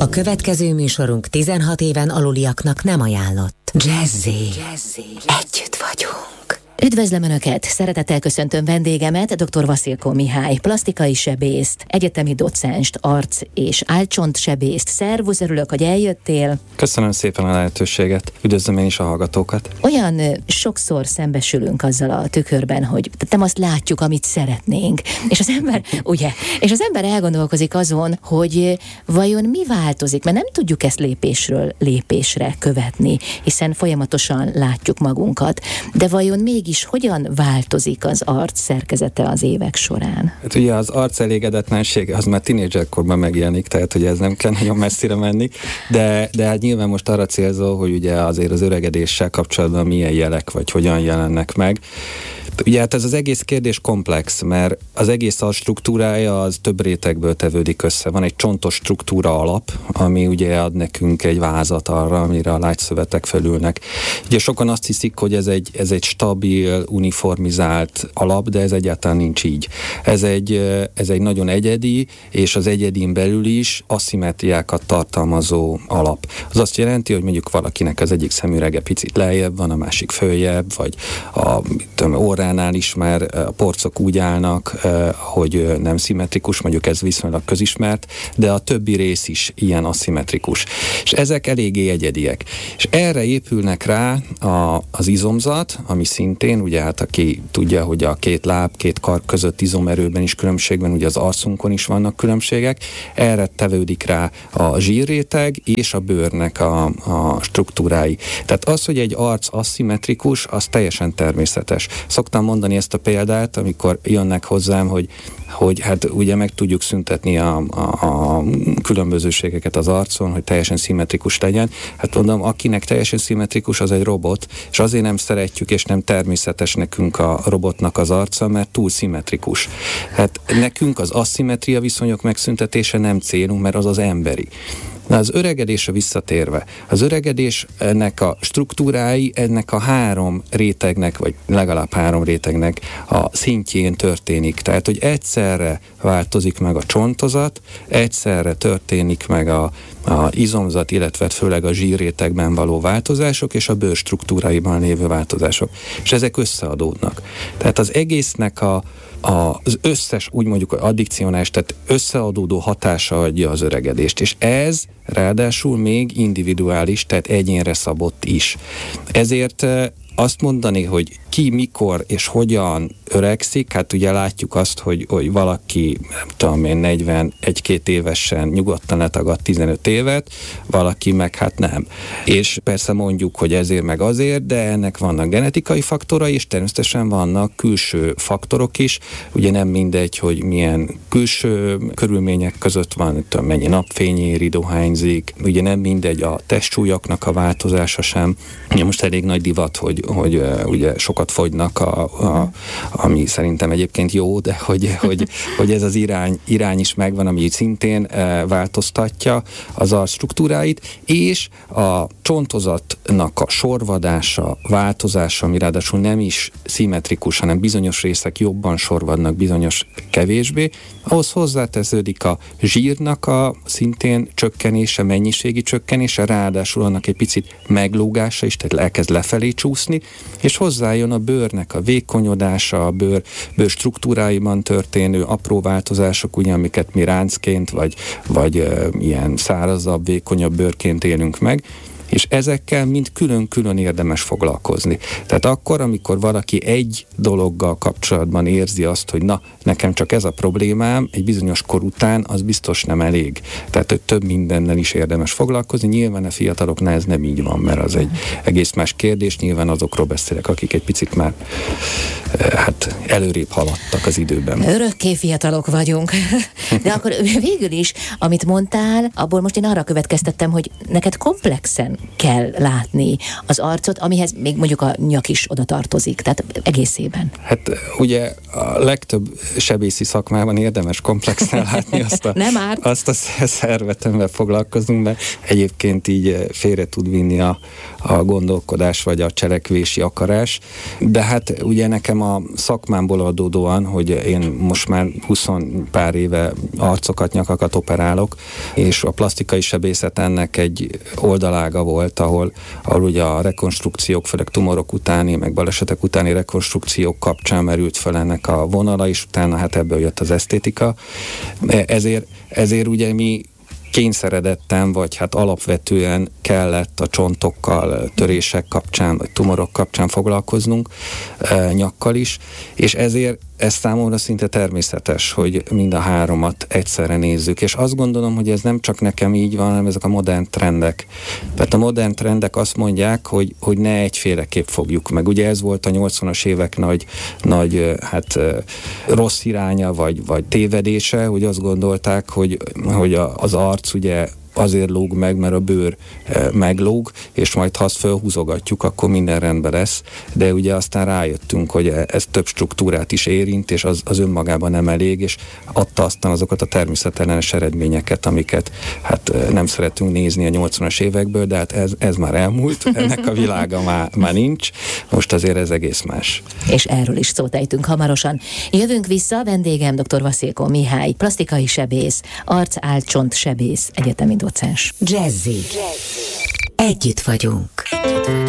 A következő műsorunk 16 éven aluliaknak nem ajánlott. Jazzy. Együtt vagyunk. Üdvözlöm Önöket! Szeretettel köszöntöm vendégemet, dr. Vasilko Mihály, plastikai sebészt, egyetemi docenst, arc- és álcsontssebészt. Szervusz, örülök, hogy eljöttél. Köszönöm szépen a lehetőséget. Üdvözlöm én is a hallgatókat. Olyan sokszor szembesülünk azzal a tükörben, hogy nem azt látjuk, amit szeretnénk. És az ember elgondolkozik azon, hogy vajon mi változik, mert nem tudjuk ezt lépésről lépésre követni, hiszen folyamatosan látjuk magunkat. De vajon mégis hogyan változik az arc szerkezete az évek során? Hát ugye az arc elégedetlenség az már tínédzserkorban megjelenik, tehát ugye ez nem kell nagyon messzire menni, de hát nyilván most arra célzó, hogy ugye azért az öregedéssel kapcsolatban milyen jelek vagy hogyan jelennek meg. Ugye hát ez az egész kérdés komplex, mert az egész arc struktúrája az több rétegből tevődik össze. Van egy csontos struktúra alap, ami ugye ad nekünk egy vázat arra, amire a lágyszövetek felülnek. Ugye sokan azt hiszik, hogy ez egy stabil, uniformizált alap, de ez egyáltalán nincs így. Ez egy nagyon egyedi, és az egyedin belül is aszimmetriákat tartalmazó alap. Az azt jelenti, hogy mondjuk valakinek az egyik szemürege picit lejjebb van, a másik följebb, vagy orránál is már a porcok úgy állnak, hogy nem szimmetrikus, mondjuk ez viszonylag közismert, de a többi rész is ilyen aszimmetrikus. És ezek eléggé egyediek. És erre épülnek rá az izomzat, ami szintén, ugye hát aki tudja, hogy a két láb, két kar között izomerőben is különbség van, ugye az arcunkon is vannak különbségek, erre tevődik rá a zsírréteg és a bőrnek a struktúrái. Tehát az, hogy egy arc aszimmetrikus, az teljesen természetes. Szoktam mondani ezt a példát, amikor jönnek hozzám, hogy hát ugye meg tudjuk szüntetni a különbözőségeket az arcon, hogy teljesen szimmetrikus legyen. Hát mondom, akinek teljesen szimmetrikus, az egy robot, és azért nem szeretjük, és nem természetes nekünk a robotnak az arca, mert túl szimmetrikus. Hát nekünk az aszimmetria viszonyok megszüntetése nem célunk, mert az az emberi. Na, az öregedésre visszatérve, az öregedés ennek a struktúrái, ennek a 3 rétegnek, vagy legalább 3 rétegnek a szintjén történik. Tehát, hogy egyszerre változik meg a csontozat, egyszerre történik meg a izomzat, illetve főleg a zsírrétegben való változások, és a bőr struktúráiban lévő változások. És ezek összeadódnak. Tehát az egésznek az összes, úgy mondjuk addikcionális, tehát összeadódó hatása adja az öregedést, és ez ráadásul még individuális, tehát egyénre szabott is. Ezért azt mondani, hogy ki, mikor és hogyan öregszik, hát ugye látjuk azt, hogy valaki, nem tudom én, 41-2 évesen nyugodtan letagad 15 évet, valaki meg hát nem. És persze mondjuk, hogy ezért meg azért, de ennek vannak genetikai faktorai, és természetesen vannak külső faktorok is. Ugye nem mindegy, hogy milyen külső körülmények között van, tudom, mennyi napfény éri, dohányzik, ugye nem mindegy a testsúlyoknak a változása sem. Ugye most elég nagy divat, hogy ugye sokat fogynak, ami szerintem egyébként jó, de hogy ez az irány is megvan, ami szintén változtatja az arc struktúráit, és a csontozatnak a sorvadása, változása, ami ráadásul nem is szimmetrikus, hanem bizonyos részek jobban sorvadnak, bizonyos kevésbé, ahhoz hozzátesződik a zsírnak a szintén csökkenése, mennyiségi csökkenése, ráadásul annak egy picit meglógása is, tehát elkezd lefelé csúszni, és hozzájön a bőrnek a vékonyodása, a bőr struktúráiban történő apró változások, ugye, amiket mi ráncként, vagy ilyen szárazabb, vékonyabb bőrként élünk meg, és ezekkel mind külön-külön érdemes foglalkozni. Tehát akkor, amikor valaki egy dologgal kapcsolatban érzi azt, hogy na, nekem csak ez a problémám, egy bizonyos kor után az biztos nem elég. Tehát, hogy több mindennel is érdemes foglalkozni. Nyilván a fiataloknál ez nem így van, mert az egy egész más kérdés. Nyilván azokról beszélek, akik egy picit már előrébb haladtak az időben. Örökké fiatalok vagyunk. De akkor végül is, amit mondtál, abból most én arra következtettem, hogy neked komplexen kell látni az arcot, amihez még mondjuk a nyak is oda tartozik, tehát egészében. Hát ugye a legtöbb sebészi szakmában érdemes komplexnál látni azt a szervet, amivel foglalkozunk, mert egyébként így félre tud vinni a gondolkodás vagy a cselekvési akarás. De hát ugye nekem a szakmámból adódóan, hogy én most már 20 pár éve arcokat, nyakakat operálok, és a plastikai sebészet ennek egy oldalága volt, ahol ugye a rekonstrukciók, főleg tumorok utáni, meg balesetek utáni rekonstrukciók kapcsán merült fel ennek a vonala, és utána hát ebből jött az esztétika. Ezért ugye mi kényszeredetten, vagy hát alapvetően kellett a csontokkal, törések kapcsán, vagy tumorok kapcsán foglalkoznunk, nyakkal is, és ezért ez számomra szinte természetes, hogy mind a háromat egyszerre nézzük, és azt gondolom, hogy ez nem csak nekem így van, hanem ezek a modern trendek. Tehát a modern trendek azt mondják, hogy ne egyféleképp fogjuk meg. Ugye ez volt a 80-as évek nagy rossz iránya, vagy tévedése, hogy azt gondolták, hogy az arc ugye azért lóg meg, mert a bőr meglóg, és majd ha azt felhúzogatjuk, akkor minden rendben lesz. De ugye aztán rájöttünk, hogy ez több struktúrát is érint, és az önmagában nem elég, és adta aztán azokat a természetellenes eredményeket, amiket hát nem szeretünk nézni a 80-as évekből, de hát ez már elmúlt, ennek a világa már nincs. Most azért ez egész más. És erről is szót ejtünk hamarosan. Jövünk vissza, vendégem dr. Vaszilko Mihály, plastikai sebész, arc-álcsont sebész, egyetemi docens. Jazzy. Együtt vagyunk.